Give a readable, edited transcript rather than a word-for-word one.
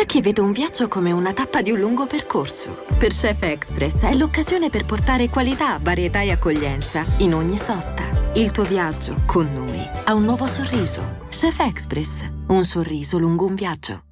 C'è chi vede un viaggio come una tappa di un lungo percorso. Per Chef Express è l'occasione per portare qualità, varietà e accoglienza in ogni sosta. Il tuo viaggio con noi ha un nuovo sorriso. Chef Express, un sorriso lungo un viaggio.